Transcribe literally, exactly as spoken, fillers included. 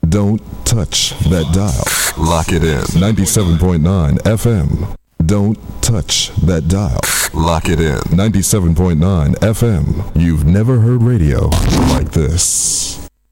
Don't touch that dial. Lock it in. ninety-seven point nine F M. Don't touch that dial. Lock it in. ninety-seven point nine F M. You've never heard radio like this.